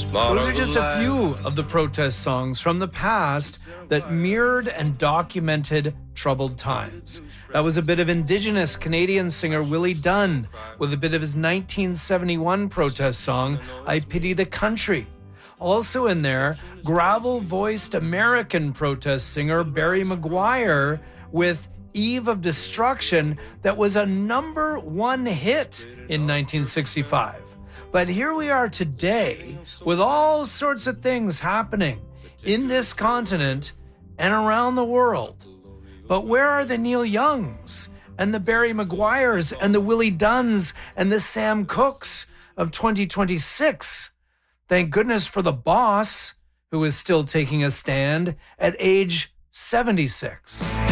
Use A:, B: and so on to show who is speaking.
A: Those are just a few of the protest songs from the past that mirrored and documented troubled times. That was a bit of Indigenous Canadian singer Willie Dunn with a bit of his 1971 protest song, I Pity the Country. Also in there, gravel-voiced American protest singer Barry McGuire with Eve of Destruction that was a #1 hit in 1965. But here we are today with all sorts of things happening in this continent and around the world. But where are the Neil Youngs and the Barry McGuires and the Willie Dunns and the Sam Cookes of 2026? Thank goodness for the boss, who is still taking a stand at age 76.